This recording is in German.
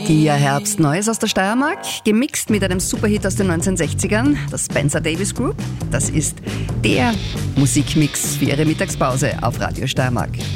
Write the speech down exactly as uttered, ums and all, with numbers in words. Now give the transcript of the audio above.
Dia Herbst Neues aus der Steiermark, gemixt mit einem Superhit aus den neunzehnhundertsechzigern, das Spencer Davis Group. Das ist der Musikmix für Ihre Mittagspause auf Radio Steiermark.